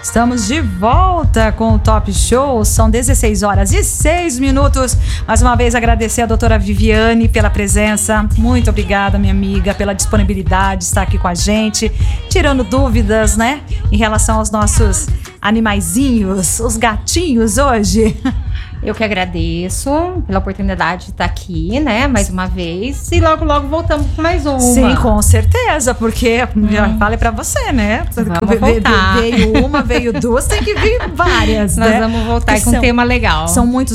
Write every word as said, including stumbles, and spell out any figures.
Estamos de volta com o Top Show, são dezesseis horas e seis minutos. Mais uma vez agradecer a doutora Viviane pela presença. Muito obrigada, minha amiga, pela disponibilidade de estar aqui com a gente, tirando dúvidas, né, em relação aos nossos animaizinhos, os gatinhos hoje. Eu que agradeço pela oportunidade de estar aqui, né, mais uma vez. E logo, logo voltamos com mais uma. Sim, com certeza, porque hum. já falei pra você, né? Vamos voltar. Veio uma, veio duas, tem que vir várias, Nós né? vamos voltar Porque com são, um tema legal. São muitos